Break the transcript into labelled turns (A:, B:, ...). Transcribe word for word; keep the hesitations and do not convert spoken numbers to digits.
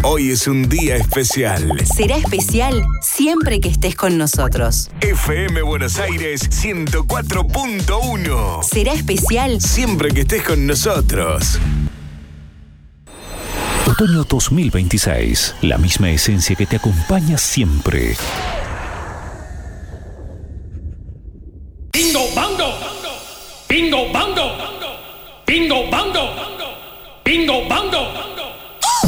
A: Hoy es un día especial.
B: Será especial siempre que estés con nosotros.
A: F M Buenos Aires ciento cuatro punto uno.
B: Será especial
A: siempre que estés con nosotros.
C: Otoño dos mil veintiséis. La misma esencia que te acompaña siempre.
D: Bingo Bango. Bingo Bango. Bingo Bango. Bingo Bango.